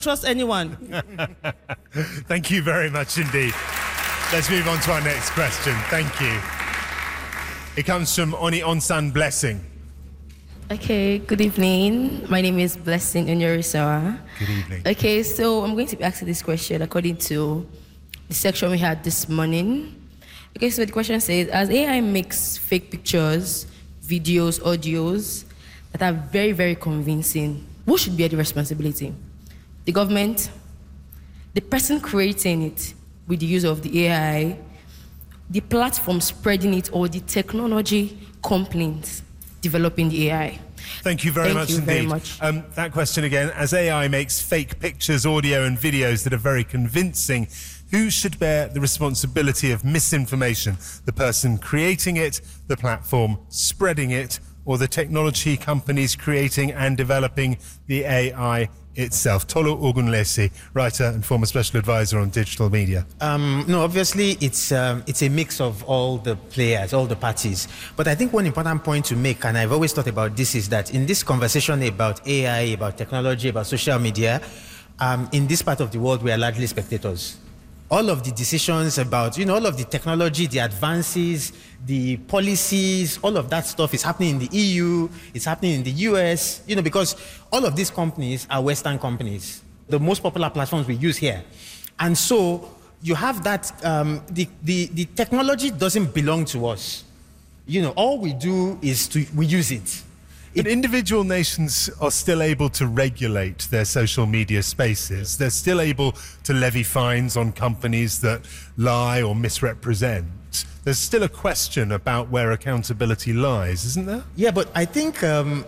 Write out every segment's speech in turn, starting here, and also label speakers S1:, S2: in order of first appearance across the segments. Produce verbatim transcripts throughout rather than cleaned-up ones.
S1: trust anyone.
S2: Thank you very much indeed. Let's move on to our next question. Thank you. It comes from Oni Onsan Blessing.
S3: Okay, good evening. My name is Blessing Unyorisawa.
S2: Good evening.
S3: Okay, so I'm going to be asking this question according to the section we had this morning. Okay, so the question says, as A I makes fake pictures, videos, audios that are very, very convincing, who should bear the responsibility? The government, the person creating it with the use of the A I, the platform spreading it, or the technology companies developing the A I?
S2: Thank you very
S3: Thank
S2: much
S3: you
S2: indeed.
S3: very much.
S2: Um, that question again, as A I makes fake pictures, audio and videos that are very convincing, who should bear the responsibility of misinformation? The person creating it, the platform spreading it, or the technology companies creating and developing the A I itself? Tolu Ogunlesi, writer and former special advisor on digital media.
S4: Um, no, obviously it's um, it's a mix of all the players, all the parties. But I think one important point to make, and I've always thought about this, is that in this conversation about A I, about technology, about social media, um, in this part of the world, we are largely spectators. All of the decisions about, you know, all of the technology, the advances, the policies, all of that stuff is happening in the E U, it's happening in the U S, you know, because all of these companies are Western companies, the most popular platforms we use here. And so you have that, um, the, the, the technology doesn't belong to us. You know, all we do is to, we use it.
S2: But individual nations are still able to regulate their social media spaces. They're still able to levy fines on companies that lie or misrepresent. There's still a question about where accountability lies, isn't there?
S4: Yeah, but I think um,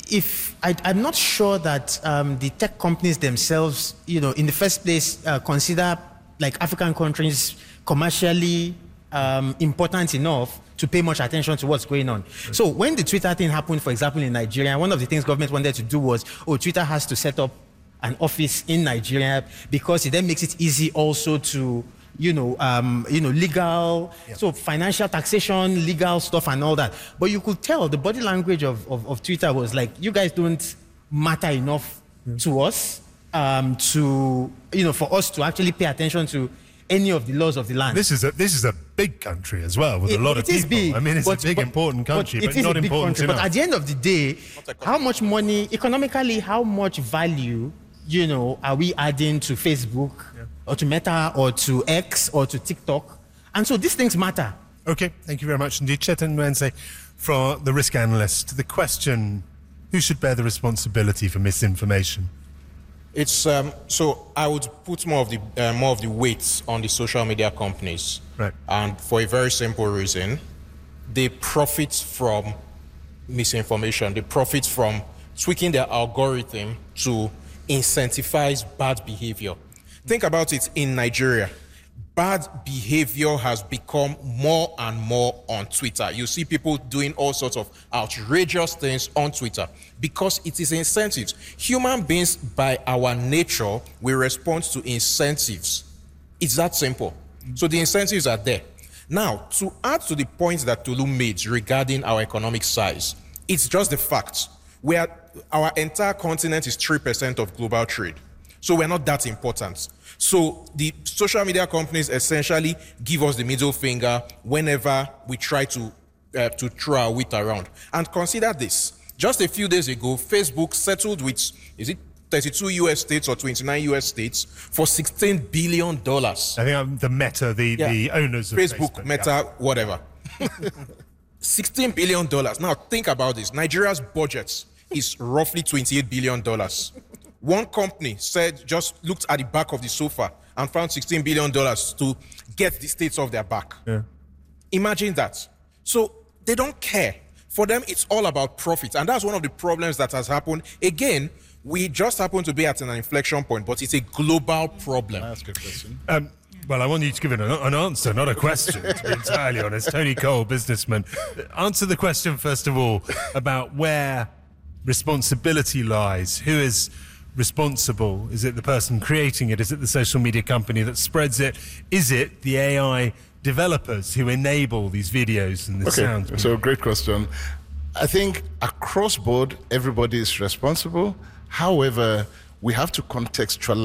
S4: if I, I'm not sure that um, the tech companies themselves, you know, in the first place, uh, consider like African countries commercially um, important enough to pay much attention to what's going on. Right. So when the Twitter thing happened, for example, in Nigeria, one of the things government wanted to do was, oh, Twitter has to set up an office in Nigeria because it then makes it easy also to, you know, um, you know, legal, yep. so financial taxation, legal stuff and all that. But you could tell the body language of, of, of Twitter was like, you guys don't matter enough mm. to us um, to, you know, for us to actually pay attention to any of the laws of the land.
S2: This is a this is a big country as well, with
S4: it,
S2: a lot
S4: it
S2: of people.
S4: Is big,
S2: I mean, it's
S4: but,
S2: a big,
S4: but,
S2: important country, but,
S4: but
S2: not important
S4: country,
S2: enough.
S4: But at the end of the day, how much money, economically, how much value, you know, are we adding to Facebook, yeah. or to Meta, or to X, or to TikTok? And so these things matter.
S2: Okay, thank you very much indeed. Chetan Mwense, for the risk analyst. The question, who should bear the responsibility for misinformation?
S5: It's um, so I would put more of the uh, more of the weight on the social media companies,
S2: right?
S5: And for a very simple reason, they profit from misinformation. They profit from tweaking their algorithm to incentivize bad behavior. Think about it in Nigeria. Bad behavior has become more and more on Twitter. You see people doing all sorts of outrageous things on Twitter because it is incentives. Human beings, by our nature, we respond to incentives. It's that simple. So the incentives are there. Now, to add to the point that Tolu made regarding our economic size, it's just the fact. We are, our entire continent is three percent of global trade. So we're not that important. So the social media companies essentially give us the middle finger whenever we try to uh, to throw our wit around. And consider this. Just a few days ago, Facebook settled with, is it thirty-two U S states or twenty-nine U S states for sixteen billion dollars.
S2: I think I'm the Meta, the,
S5: yeah.
S2: the owners of
S5: Facebook,
S2: Facebook
S5: Meta,
S2: yeah.
S5: whatever. sixteen billion dollars. Now think about this. Nigeria's budget is roughly twenty-eight billion dollars. One company said, just looked at the back of the sofa and found sixteen billion dollars to get the states off their back.
S2: Yeah.
S5: Imagine that. So they don't care. For them, it's all about profit. And that's one of the problems that has happened. Again, we just happen to be at an inflection point, but it's a global problem.
S6: Can I ask a question?
S2: Um, well, I want you to give it an, an answer, not a question, to be entirely honest. Tony Cole, businessman. Answer the question, first of all, about where responsibility lies. Who is responsible? Is it the person creating it? Is it the social media company that spreads it? Is it the A I developers who enable these videos and the
S6: okay,
S2: sounds?
S6: So great question. I think across board, everybody is responsible. However, we have to contextualize